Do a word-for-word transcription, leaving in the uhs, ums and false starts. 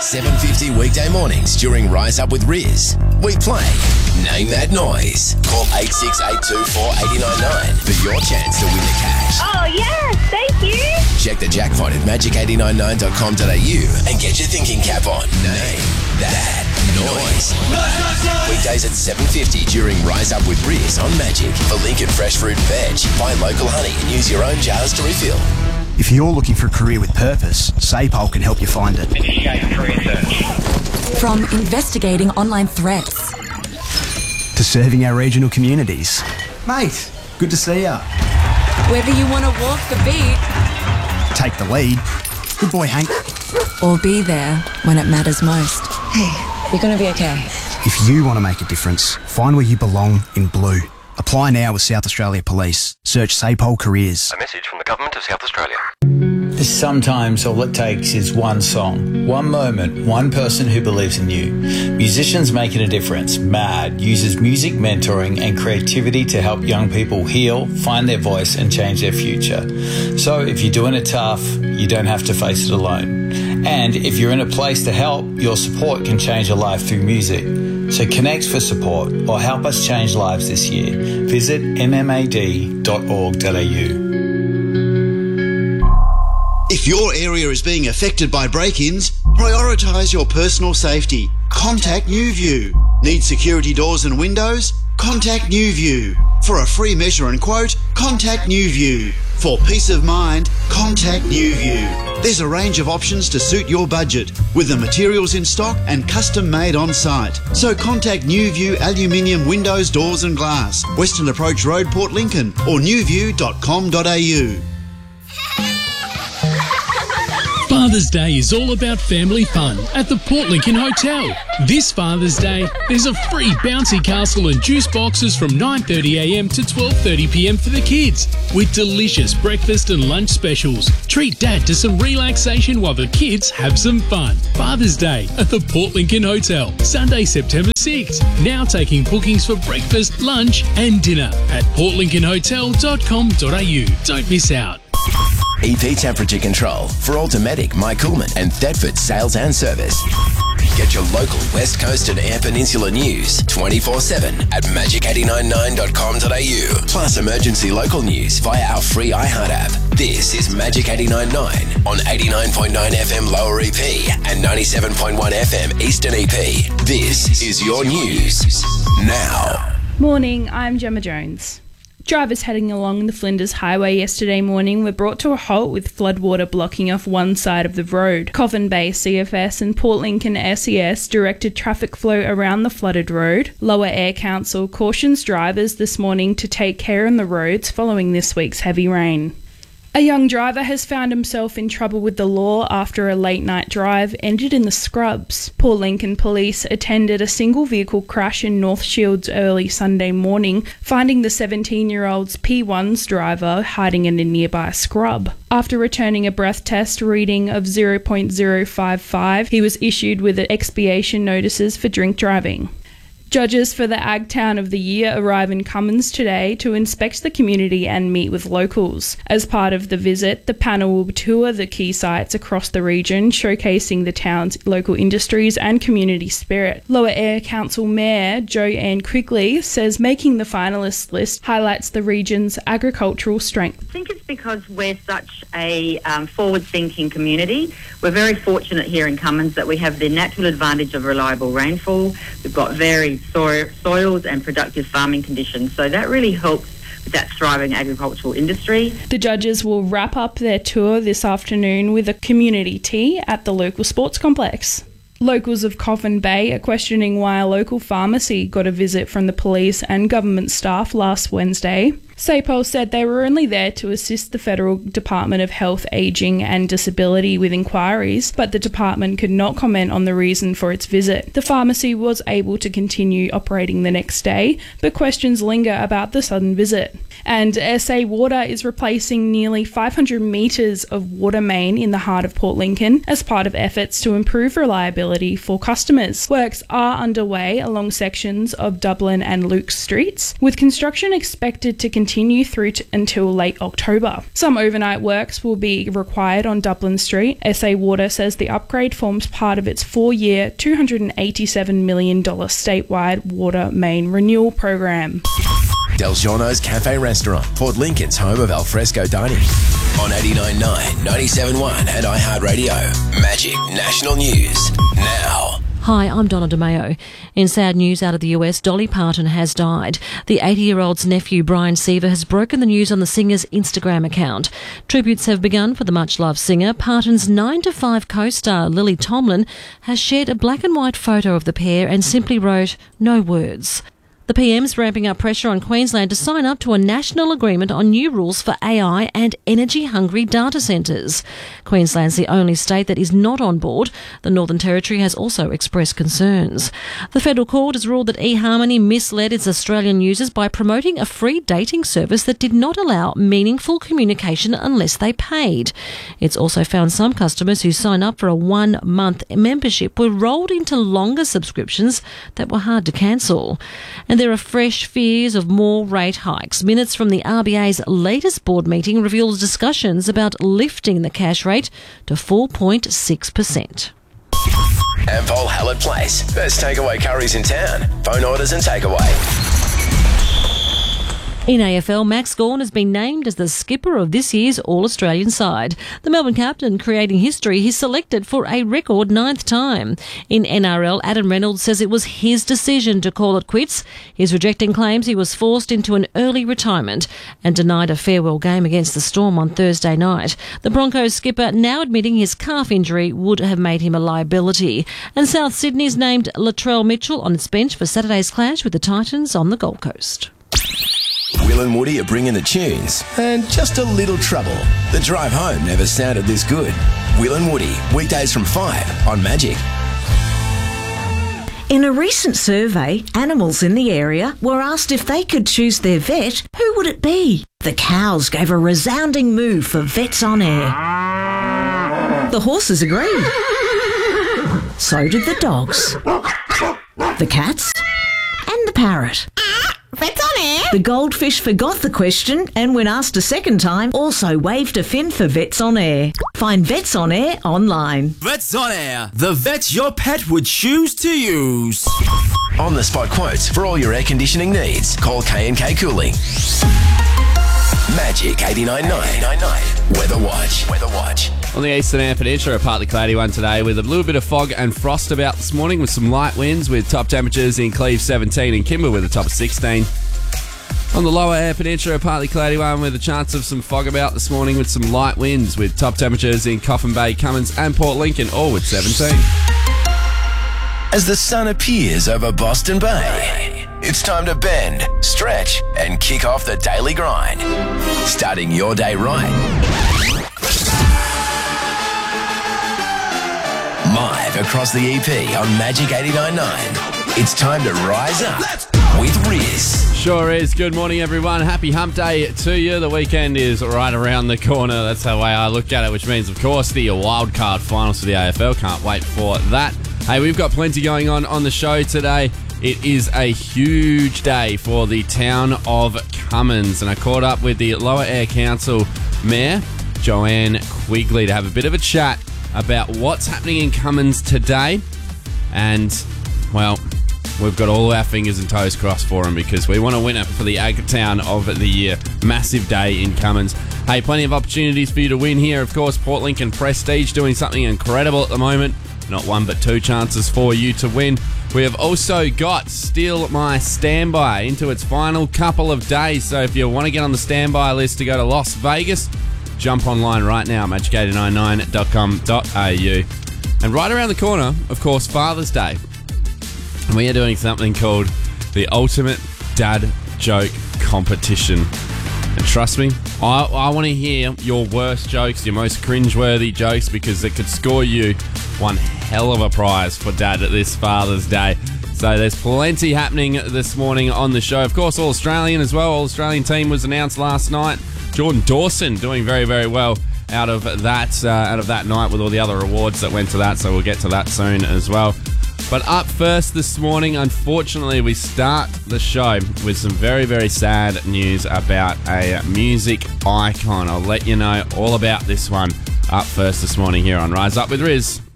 seven fifty weekday mornings during Rise Up with Riz. We play Name That Noise. Call eight six eight two four eight nine nine for your chance to win the cash. Oh, yes, thank you. Check the jackpot at magic eight nine nine dot com dot a u and get your thinking cap on. Name That Noise. Weekdays at seven fifty during Rise Up with Riz on Magic. For Lincoln Fresh Fruit and Veg, buy local honey and use your own jars to refill. If you're looking for a career with purpose, SAPOL can help you find it. Initiate career search. From investigating online threats to serving our regional communities. Mate, good to see ya. Whether you want to walk the beat, take the lead. Good boy, Hank. Or be there when it matters most. Hey, you're going to be okay. If you want to make a difference, find where you belong in blue. Apply now with South Australia Police. Search SAPOL Careers. A message from the Government of South Australia. Sometimes all it takes is one song, one moment, one person who believes in you. Musicians Making a Difference, MAD, uses music mentoring and creativity to help young people heal, find their voice and change their future. So if you're doing it tough, you don't have to face it alone. And if you're in a place to help, your support can change a life through music. So connect for support or help us change lives this year. Visit m m a d dot org dot a u. If your area is being affected by break-ins, prioritise your personal safety. Contact NewView. Need security doors and windows? Contact NewView. For a free measure and quote, contact NewView. For peace of mind, contact NewView. There's a range of options to suit your budget, with the materials in stock and custom made on site. So contact NewView Aluminium Windows, Doors and Glass, Western Approach Road, Port Lincoln, or newview dot com dot a u. Father's Day is all about family fun at the Port Lincoln Hotel. This Father's Day, there's a free bouncy castle and juice boxes from nine thirty a m to twelve thirty p m for the kids, with delicious breakfast and lunch specials. Treat Dad to some relaxation while the kids have some fun. Father's Day at the Port Lincoln Hotel, Sunday, September sixth. Now taking bookings for breakfast, lunch and dinner at port lincoln hotel dot com dot a u. Don't miss out. E P Temperature Control for Automatic, Mike Coolman and Thetford Sales and Service. Get your local West Coast and Eyre Peninsula news twenty-four seven at magic eight nine nine dot com dot a u. Plus emergency local news via our free iHeart app. This is Magic eighty nine point nine on eighty-nine point nine F M Lower E P and ninety-seven point one F M Eastern E P. This is your news now. Morning, I'm Gemma Jones. Drivers heading along the Flinders Highway yesterday morning were brought to a halt with floodwater blocking off one side of the road. Coffin Bay C F S and Port Lincoln S E S directed traffic flow around the flooded road. Lower Air Council cautions drivers this morning to take care on the roads following this week's heavy rain. A young driver has found himself in trouble with the law after a late-night drive ended in the scrubs. Port Lincoln Police attended a single-vehicle crash in North Shields early Sunday morning, finding the seventeen-year-old's P one's driver hiding in a nearby scrub. After returning a breath test reading of zero point zero five five, he was issued with expiation notices for drink driving. Judges for the Ag Town of the Year arrive in Cummins today to inspect the community and meet with locals. As part of the visit, the panel will tour the key sites across the region, showcasing the town's local industries and community spirit. Lower Air Council Mayor Joanne Quigley says making the finalist list highlights the region's agricultural strength. I think it's because we're such a um, forward-thinking community. We're very fortunate here in Cummins that we have the natural advantage of reliable rainfall. We've got very So- soils and productive farming conditions. So that really helps with that thriving agricultural industry. The judges will wrap up their tour this afternoon with a community tea at the local sports complex. Locals of Coffin Bay are questioning why a local pharmacy got a visit from the police and government staff last Wednesday. SAPOL said they were only there to assist the Federal Department of Health, Ageing and Disability with inquiries, but the department could not comment on the reason for its visit. The pharmacy was able to continue operating the next day, but questions linger about the sudden visit. And S A Water is replacing nearly five hundred metres of water main in the heart of Port Lincoln as part of efforts to improve reliability for customers. Works are underway along sections of Dublin and Luke streets, with construction expected to continue continue through to, until late October. Some overnight works will be required on Dublin Street. S A Water says the upgrade forms part of its four-year, two hundred eighty-seven million dollars statewide water main renewal program. Del Giorno's Cafe Restaurant, Port Lincoln's home of alfresco dining. On eighty-nine point nine, ninety-seven point one and iHeartRadio. Magic National News now. Hi, I'm Donna DeMeo. In sad news out of the U S, Dolly Parton has died. The eighty-year-old's nephew, Brian Seaver, has broken the news on the singer's Instagram account. Tributes have begun for the much-loved singer. Parton's nine to five co-star, Lily Tomlin, has shared a black and white photo of the pair and simply wrote, "No words." The P M's ramping up pressure on Queensland to sign up to a national agreement on new rules for A I and energy-hungry data centres. Queensland's the only state that is not on board. The Northern Territory has also expressed concerns. The federal court has ruled that eHarmony misled its Australian users by promoting a free dating service that did not allow meaningful communication unless they paid. It's also found some customers who signed up for a one-month membership were rolled into longer subscriptions that were hard to cancel. And there are fresh fears of more rate hikes. Minutes from the R B A's latest board meeting reveals discussions about lifting the cash rate to four point six percent. Ampol Hallett Place. Best takeaway curries in town. Phone orders and takeaway. In A F L, Max Gawn has been named as the skipper of this year's All-Australian side. The Melbourne captain, creating history, he's selected for a record ninth time. In N R L, Adam Reynolds says it was his decision to call it quits. He's rejecting claims he was forced into an early retirement and denied a farewell game against the Storm on Thursday night. The Broncos skipper now admitting his calf injury would have made him a liability. And South Sydney's named Latrell Mitchell on its bench for Saturday's clash with the Titans on the Gold Coast. Will and Woody are bringing the tunes and just a little trouble. The drive home never sounded this good. Will and Woody, weekdays from five on Magic. In a recent survey, animals in the area were asked if they could choose their vet, who would it be? The cows gave a resounding moo for Vets on Air. The horses agreed. So did the dogs. The cats and the parrot. Vets on Air? The goldfish forgot the question and when asked a second time, also waved a fin for Vets on Air. Find Vets on Air online. Vets on Air, the vet your pet would choose to use. On the spot quotes for all your air conditioning needs. Call K and K Cooling. Magic eighty-nine point nine. Weather Watch. Weather Watch. On the eastern Eyre Peninsula, a partly cloudy one today with a little bit of fog and frost about this morning with some light winds with top temperatures in Cleve seventeen and Kimber with a top of sixteen. On the lower Eyre Peninsula, a partly cloudy one with a chance of some fog about this morning with some light winds with top temperatures in Coffin Bay, Cummins and Port Lincoln, all with seventeen. As the sun appears over Boston Bay, it's time to bend, stretch and kick off the daily grind. Starting your day right. Live across the E P on Magic eighty-nine point nine. It's time to rise up with Riz. Sure is. Good morning, everyone. Happy hump day to you. The weekend is right around the corner. That's the way I look at it, which means, of course, the wildcard finals for the A F L. Can't wait for that. Hey, we've got plenty going on on the show today. It is a huge day for the town of Cummins, and I caught up with the Lower Eyre Council Mayor, Joanne Quigley, to have a bit of a chat about what's happening in Cummins today. And, well, we've got all our fingers and toes crossed for them because we want to win it for the Ag Town of the Year. Massive day in Cummins. Hey, plenty of opportunities for you to win here. Of course, Port Lincoln Prestige doing something incredible at the moment. Not one but two chances for you to win. We have also got Steal My Standby into its final couple of days. So if you want to get on the standby list to go to Las Vegas, jump online right now, magic eight nine nine dot com dot a u. And right around the corner, of course, Father's Day. And we are doing something called the Ultimate Dad Joke Competition. And trust me, I, I want to hear your worst jokes, your most cringeworthy jokes, because it could score you one hell of a prize for Dad at this Father's Day. So there's plenty happening this morning on the show. Of course, All Australian as well. All Australian team was announced last night. Jordan Dawson doing very, very well out of that uh, out of that night with all the other awards that went to that. So we'll get to that soon as well. But up first this morning, unfortunately, we start the show with some very, very sad news about a music icon. I'll let you know all about this one up first this morning here on Rise Up with Riz.